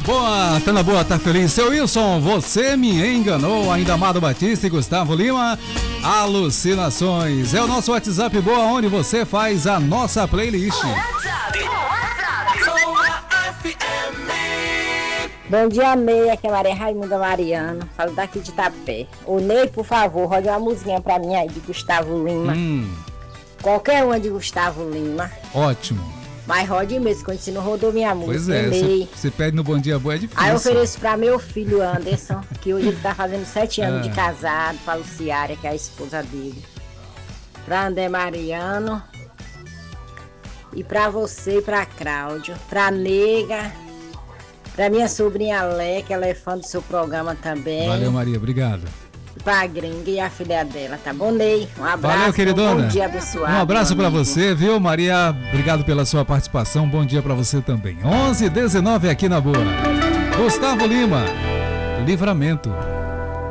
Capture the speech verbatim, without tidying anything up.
Boa, tá na boa, tá feliz. Seu Wilson, você me enganou. Ainda Amado Batista e Gustavo Lima. Alucinações. É o nosso WhatsApp Boa, onde você faz a nossa playlist. Bom dia, Ney. Aqui é Maria Raimunda Mariano. Falo daqui de Itapé. Ô, Ney, por favor, roda uma musiquinha pra mim aí de Gustavo Lima. Hum. Qualquer uma de Gustavo Lima. Ótimo. Mas rode mesmo, quando você não rodou minha música. Pois é, Ney. você pede no Bom Dia Boa, é difícil. Aí eu ofereço pra meu filho Anderson, que hoje ele tá fazendo sete anos Ah. de casado, pra Luciária, que é a esposa dele. Pra André Mariano. E pra você e pra Cláudio. Pra Nega. Pra minha sobrinha Lé, que ela é fã do seu programa também. Valeu, Maria, obrigado. E pra Gringa e a filha dela, tá bom, Ney? Um abraço. Valeu, queridona. Um bom dia abençoado. Um abraço meu pra amigo. você, viu, Maria? Obrigado pela sua participação. Bom dia pra você também. onze e dezenove aqui na Boa. Gustavo Lima, Livramento.